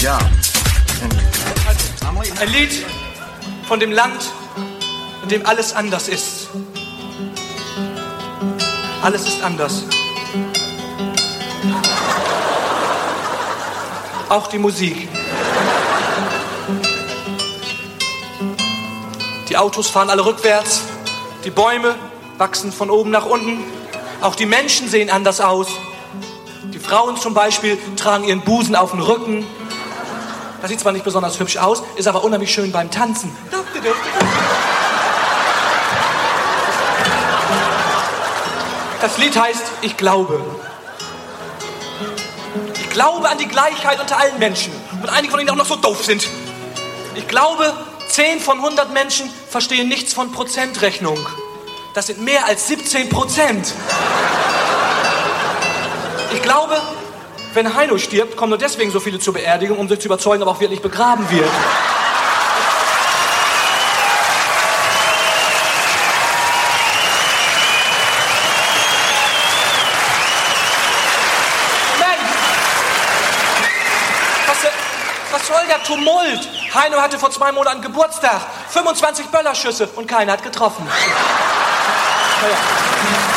Ja. Ein Lied von dem Land, in dem alles anders ist. Alles ist anders. Auch die Musik. Die Autos fahren alle rückwärts. Die Bäume wachsen von oben nach unten. Auch die Menschen sehen anders aus. Die Frauen zum Beispiel tragen ihren Busen auf den Rücken. Das sieht zwar nicht besonders hübsch aus, ist aber unheimlich schön beim Tanzen. Das Lied heißt Ich glaube. Ich glaube an die Gleichheit unter allen Menschen. Und einige von ihnen auch noch so doof sind. Ich glaube, 10 von 100 Menschen verstehen nichts von Prozentrechnung. Das sind mehr als 17%. Ich glaube, wenn Heino stirbt, kommen nur deswegen so viele zur Beerdigung, um sich zu überzeugen, ob er auch wirklich begraben wird. Was soll der Tumult? Heino hatte vor 2 Monaten Geburtstag. 25 Böllerschüsse und keiner hat getroffen. Naja.